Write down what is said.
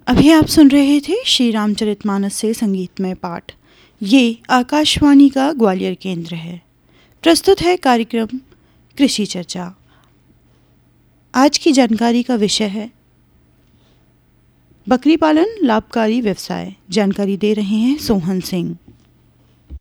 अभी आप सुन रहे थे श्री रामचरितमानस से संगीतमय पाठ। ये आकाशवाणी का ग्वालियर केंद्र है। प्रस्तुत है कार्यक्रम कृषि चर्चा। आज की जानकारी का विषय है बकरी पालन लाभकारी व्यवसाय। जानकारी दे रहे हैं सोहन सिंह।